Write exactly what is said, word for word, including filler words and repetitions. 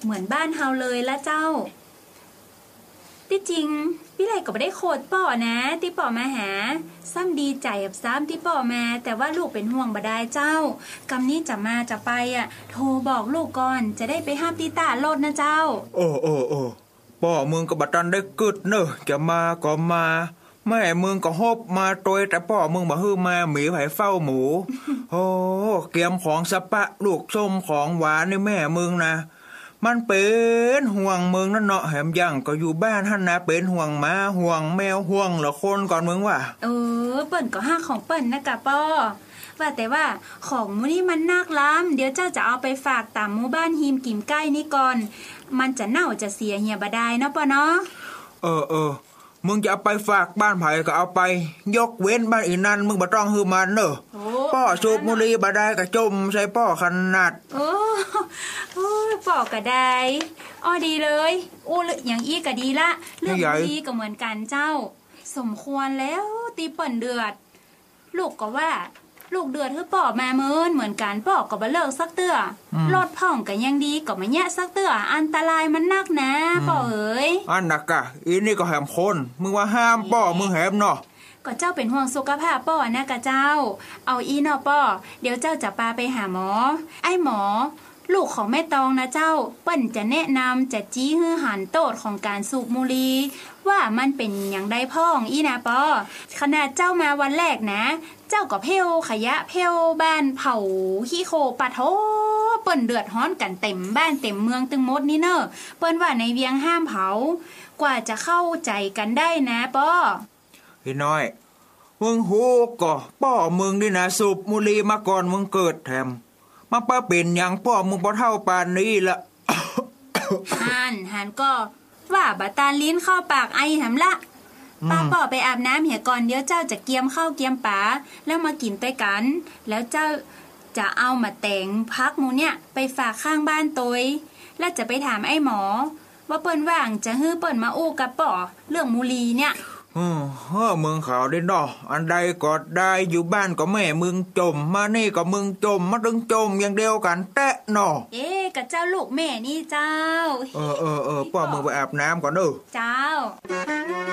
เหมือนบ้านเฮาเลยละเจ้าที่จริงพี่ไรก็ไม่ได้โคตรป่อนะที่ป่อมาหาซ้ำดีใจกับซ้ำที่ป่อมาแต่ว่าลูกเป็นห่วงบ่ได้เจ้ากำนี้จะมาจะไปอ่ะโทรบอกลูกก่อนจะได้ไปห้ามตีตาโลดนะเจ้าโอ้โอ้โอ้ป่อมึงก็บัดตันได้กึดเนอะจะมาก็มาแม่มึงก็ฮบมาโตยแต่ป่อมึงบ่ฮื้อมาหมีไผเฝ้าหมูโอ้เกียมของสะปะลูกส้มของหวานนี่แม่มึงนะมันเป็นห่วงมึงนั่นเนาะแหมยังก็อยู่บ้านท่านนะเป็นห่วงหมาห่วงแมวห่วงเหรอคนก่อนมึงว่ะเออเปิ้นก็ห้าของเปิ้นนะกะป้อว่าแต่ว่าของมูนี่มันนักล้ำเดี๋ยวเจ้าจะเอาไปฝากตามหมู่บ้านหิมกิ่มใกล้นี่ก่อนมันจะเน่าจะเสียเหี่ยบ่ได้เนาะป้อเนาะเออเออมึงจะเอาไปฝากบ้านไผก็เอาไปยกเว้นบ้านอีนั่นมึงบ่ต้องฮือมันเนอะป้อสูบบุหรี่บ่ได้ก็จมใส่ป้อขนาดโอ้โอ้ป้อก็ได้อ้อดีเลยอู้อย่างอี้ก็ดีละเรื่องบุหรี่ก็เหมือนกันเจ้าสมควรแล้วตีเปิ้นเดือดลูกก็ว่าลูกเดือดคือป้อมาเมินเหมือนกันป้อก็บ่เลิกสักเตื้อรถพ่องก็ยังดีก็มาแยะสักเตื้ออันตรายมันนักนะป้อเอ๋ยอันนักกะอีนี่ก็แหมคนมึงว่าห้ามป้อมึงแหมเนาะก็เจ้าเป็นห่วงสุขภาพป้อนะกะเจ้าเอาอีเนาะป้อเดี๋ยวเจ้าจะพาไปหาหมอไอ้หมอลูกของแม่ตองนะเจ้าเปิ้นจะแนะนำจะจี้ฮือหันโตดของการสูบบุหรี่ว่ามันเป็นอย่างใดพ่องอีนะป้อขนาดเจ้ามาวันแรกนะเจ้าก็เพลขยะเพลบ้านเผาขี้โคปะโถเปิ้นเดือดร้อนกันเต็มบ้านเต็มเมืองตึงมดนี่เนอะเปิ้นว่าในเวียงห้ามเผากว่าจะเข้าใจกันได้นะป้อพี่น้อยมึงฮู้ก็ป้อมึงนี่นะสูบบุหรี่มาก่อนมึงเกิดแถมมาป้าเป็นอย่างป้อมึงบ่เท่าปานนี้ละหันหันก็ว่าบาตาลิ้นเข้าปากไอหำละป้าป้อไปอาบน้ำเหี่ยก่อนเดี๋ยวเจ้าจะเกียมข้าวเกียมป๋าแล้วมากินไปกันแล้วเจ้าจะเอามาแต่งพักมูเนี่ยไปฝากข้างบ้านตยแล้วจะไปถามไอ้หมอว่าเปิ้นว่างจะฮื้อเปิ้นมาอู้กับป้อเรื่องมูลีเนี่ยเออเฮ้อมึงข่าวได้เนาะอันใดก็ได้อยู่บ้านก็แม่มึงจมมานี่ก็มึงจมมาดึงจมอย่างเดียวกันแตะเนาะเอ๊ะกับเจ้าลูกแม่นี่เจ้าเออเออเออป้อมึงไปอาบน้ำก่อนเด้อเจ้า